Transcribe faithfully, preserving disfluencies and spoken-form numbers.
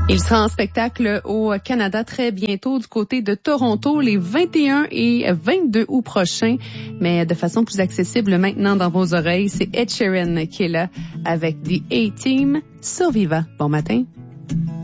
Il sera en spectacle au Canada très bientôt du côté de Toronto les vingt et un et vingt-deux août prochains, mais de façon plus accessible maintenant dans vos oreilles. C'est Ed Sheeran qui est là avec The A-Team sur Viva. Bon matin.